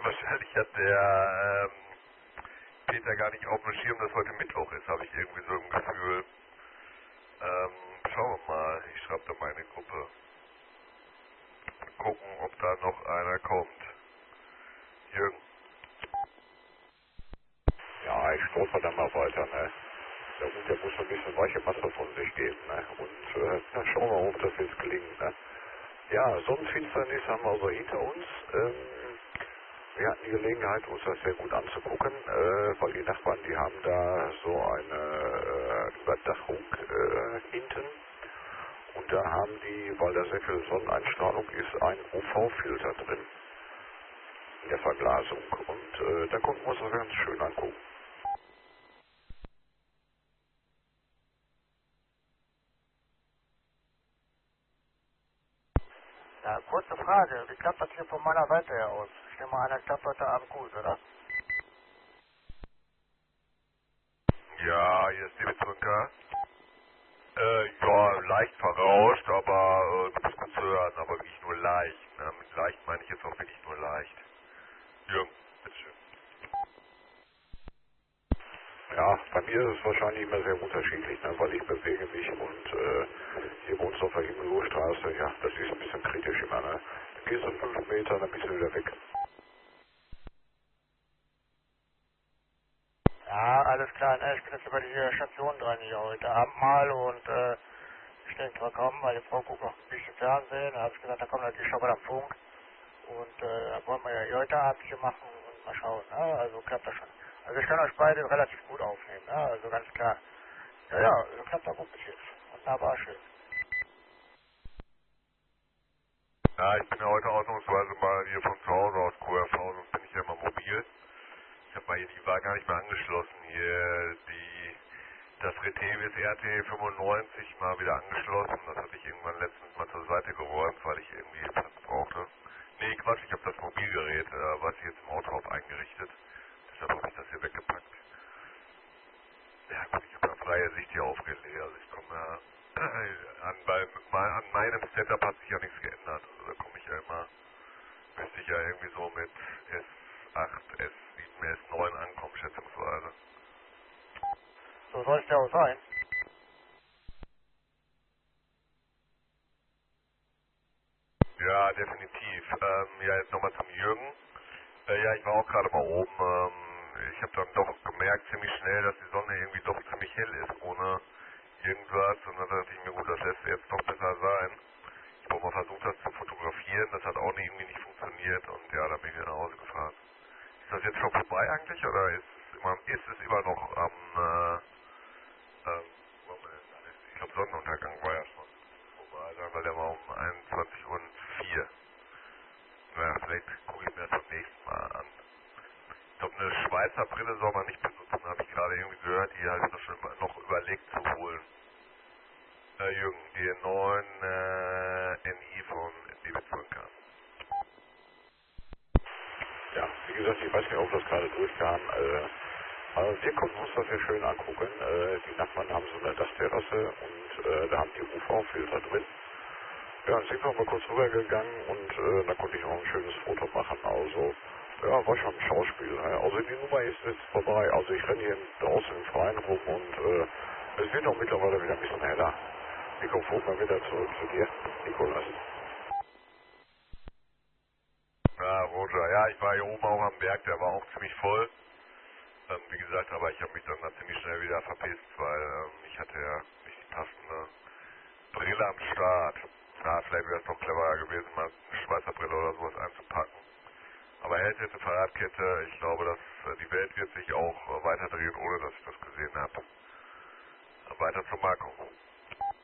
wahrscheinlich hat der Peter gar nicht auf dem Schirm, dass heute Mittwoch ist, habe ich irgendwie so im Gefühl. Schauen wir mal, ich schreibe da mal in die Gruppe. Gucken, ob da noch einer kommt. Jürgen. Ja, ich stolper dann mal weiter, ne? Der muss ein bisschen weiche Masse von sich geben, ne? Und dann schauen wir mal, ob das jetzt gelingt, ne? Ja, Sonnenfinsternis haben wir also hinter uns. Wir hatten die Gelegenheit, uns das sehr gut anzugucken, weil die Nachbarn, die haben da so eine Überdachung hinten. Und da haben die, weil da sehr viel Sonneneinstrahlung ist, einen UV-Filter drin in der Verglasung. Und da konnten wir uns das ganz schön angucken. Ja, kurze Frage. Wie klappt das hier von meiner Seite her aus? Ich nehme an, das klappt heute Abend gut, oder? Ja, hier ist David Zwinker. Ja, leicht verrauscht, aber du bist gut zu hören, aber wirklich nur leicht. Ne? Mit leicht meine ich jetzt auch wirklich nur leicht. Jürgen, bitteschön. Ja, bei mir ist es wahrscheinlich immer sehr unterschiedlich, ne, weil ich bewege mich und hier bei uns auf der Himmelhochstraße, ja, das ist ein bisschen kritisch immer, ne. Dann gehst du 5 Meter, dann bist du wieder weg. Ja, alles klar. Ne? Ich bin jetzt über die Station dran hier heute Abend mal und ich denke mal kommen, weil die Frau guckt noch ein bisschen Fernsehen. Da habe ich gesagt, da kommt natürlich schon mal am Funk. Und da wollen wir ja hier heute Abend hier machen und mal schauen. Ne? Also klappt das schon. Also ich kann euch beide relativ gut aufnehmen, ne? Also ganz klar. Ja, ja, also klappt auch gut bis jetzt. Wunderbar schön. Ja, ich bin ja heute ausnahmsweise mal hier von zu Hause aus QRV, sonst bin ich ja immer mobil. Ich habe mal hier, die war gar nicht mehr angeschlossen, hier das Retevis RT 95 mal wieder angeschlossen. Das hatte ich irgendwann letztens mal zur Seite geräumt, weil ich irgendwie Platz brauchte. Nee, Quatsch, ich habe das Mobilgerät, was ich jetzt im Auto habe, eingerichtet. Deshalb habe ich das hier weggepackt. Ja gut, ich habe ja freie Sicht hier aufgelegt. Also ich komme ja an meinem Setup hat sich ja nichts geändert. Also da komme ich ja immer, müsste ich ja irgendwie so mit S8, S7, S9 ankommen, schätzungsweise. So soll es ja auch sein. Ja, definitiv. Ja, jetzt nochmal zum Jürgen. Ja, ich war auch gerade mal oben. Ich habe dann doch gemerkt ziemlich schnell, dass die Sonne irgendwie doch ziemlich hell ist, ohne irgendwas. Und dann dachte ich mir, gut, das lässt jetzt doch besser sein. Ich habe mal versucht, das zu fotografieren. Das hat auch irgendwie nicht funktioniert. Und ja, dann bin ich wieder nach Hause gefahren. Ist das jetzt schon vorbei eigentlich? Oder ist es immer noch am, wo haben wir denn alles? Ich glaube, Sonnenuntergang war ja schon vorbei, weil der war um 21 und 4. Naja, vielleicht gucke ich mir das beim nächsten Mal an. Ich glaube, eine Schweizer Brille soll man nicht benutzen, habe ich gerade irgendwie gehört, die halt noch überlegt zu holen. Jürgen, die neuen NI von David Zwinker. Ja, wie gesagt, ich weiß nicht, ob das gerade durchkam. Also wir konnten uns das hier schön angucken. Die Nachbarn haben so eine Dachterrasse und da haben die UV-Filter drin. Ja, dann sind wir mal kurz rübergegangen und da konnte ich auch ein schönes Foto machen. Also, ja, war schon ein Schauspiel. Ne? Also die Nummer ist jetzt vorbei. Also ich renne hier draußen im Freien rum und es wird auch mittlerweile wieder ein bisschen heller. Mikrofon mal wieder zurück zu dir, Nikolas. Ja, Roger, ja, ich war hier oben auch am Berg, der war auch ziemlich voll. Wie gesagt, aber ich habe mich dann da ziemlich schnell wieder verpisst, weil ich hatte ja nicht die passende Brille am Start. Ja, vielleicht wäre es doch cleverer gewesen, mal eine Schweizer Brille oder sowas einzupacken. Aber hätte Fahrradkette, ich glaube, dass die Welt wird sich auch weiter drehen, ohne dass ich das gesehen habe. Weiter zu Marco.